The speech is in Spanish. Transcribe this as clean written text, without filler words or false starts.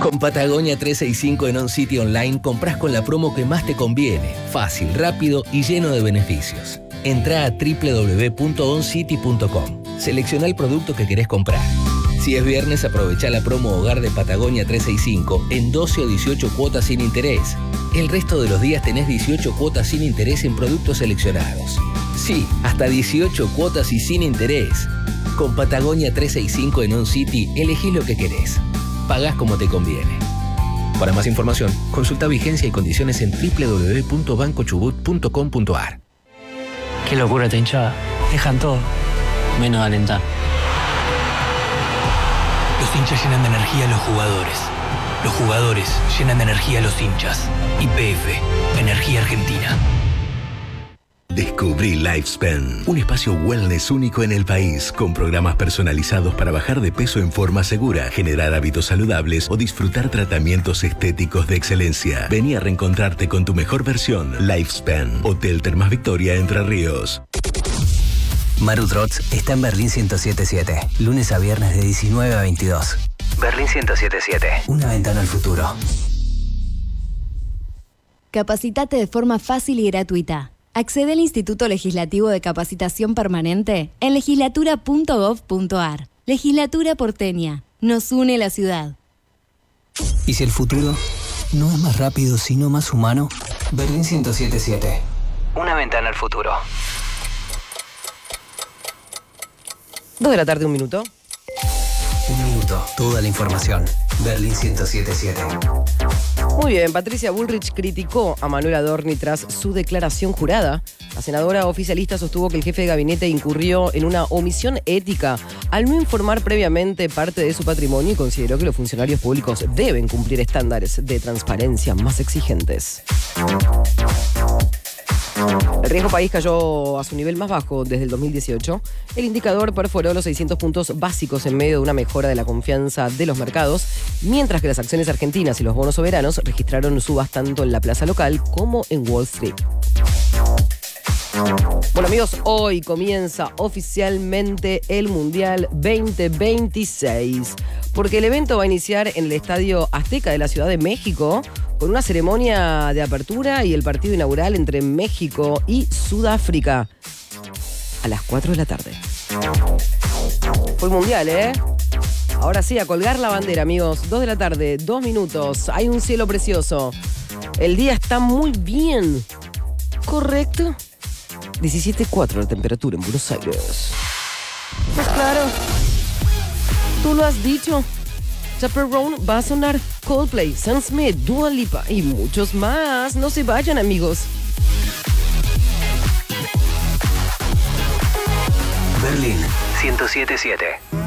Con Patagonia 365 en OnCity Online compras con la promo que más te conviene, fácil, rápido y lleno de beneficios. Entrá a www.oncity.com. Selecciona el producto que querés comprar. Si es viernes, aprovechá la promo Hogar de Patagonia 365 en 12 o 18 cuotas sin interés. El resto de los días tenés 18 cuotas sin interés en productos seleccionados. Sí, hasta 18 cuotas y sin interés. Con Patagonia 365 en OnCity, elegís lo que querés. Pagás como te conviene. Para más información, consulta vigencia y condiciones en www.bancochubut.com.ar. Qué locura esta hinchada. Dejan todo, menos alentar. Los hinchas llenan de energía a los jugadores. Los jugadores llenan de energía a los hinchas. YPF, Energía Argentina. Descubrí Lifespan, un espacio wellness único en el país, con programas personalizados para bajar de peso en forma segura, generar hábitos saludables o disfrutar tratamientos estéticos de excelencia. Vení a reencontrarte con tu mejor versión. Lifespan, Hotel Termas Victoria, Entre Ríos. Maru Trotz está en Berlín 1077, lunes a viernes de 19 a 22. Berlín 1077, una ventana al futuro. Capacitate de forma fácil y gratuita. Accede al Instituto Legislativo de Capacitación Permanente en legislatura.gov.ar. Legislatura porteña. Nos une la ciudad. ¿Y si el futuro no es más rápido, sino más humano? Berlín 1077, una ventana al futuro. 2 de la tarde, 1 minuto. Un minuto, toda la información. Berlín 1077. Muy bien, Patricia Bullrich criticó a Manuel Adorni tras su declaración jurada. La senadora oficialista sostuvo que el jefe de gabinete incurrió en una omisión ética al no informar previamente parte de su patrimonio y consideró que los funcionarios públicos deben cumplir estándares de transparencia más exigentes. El riesgo país cayó a su nivel más bajo desde el 2018. El indicador perforó los 600 puntos básicos en medio de una mejora de la confianza de los mercados, mientras que las acciones argentinas y los bonos soberanos registraron subas tanto en la plaza local como en Wall Street. Bueno amigos, hoy comienza oficialmente el Mundial 2026, porque el evento va a iniciar en el Estadio Azteca de la Ciudad de México, con una ceremonia de apertura y el partido inaugural entre México y Sudáfrica a las 4 de la tarde. Fue el Mundial, ¿eh? Ahora sí, a colgar la bandera, amigos. 2 de la tarde, 2 minutos. Hay un cielo precioso. El día está muy bien. ¿Correcto? 17.4 la temperatura en Buenos Aires. Pues claro. Tú lo has dicho. Chaperone va a sonar Coldplay, Sam Smith, Dua Lipa y muchos más. No se vayan, amigos. Berlín 1077.